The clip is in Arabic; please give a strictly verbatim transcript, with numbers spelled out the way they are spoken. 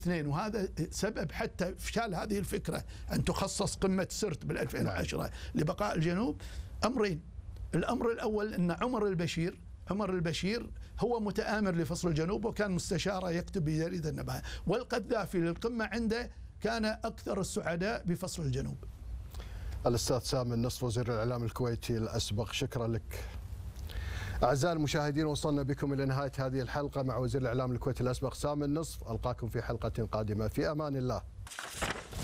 اثنين، وهذا سبب حتى افشال هذه الفكره ان تخصص قمه سرت بال ألفين وعشرة لبقاء الجنوب. امرين، الامر الاول ان عمر البشير عمر البشير هو متآمر لفصل الجنوب وكان مستشاره يكتب بجريده النبأ، والقذافي للقمه عنده كان اكثر السعداء بفصل الجنوب. الاستاذ سامي النصف وزير الاعلام الكويتي الاسبق، شكرا لك. اعزائي المشاهدين، وصلنا بكم الى نهايه هذه الحلقه مع وزير الاعلام الكويتي الاسبق سامي النصف. القاكم في حلقه قادمه، في امان الله.